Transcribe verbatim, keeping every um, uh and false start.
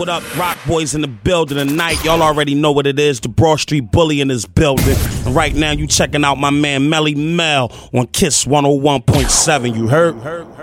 What up, Rock Boys in the building tonight? Y'all already know what it is. The Broad Street Bully in this building. And right now you checking out my man Melly Mel on Kiss one oh one point seven. You heard? heard, heard.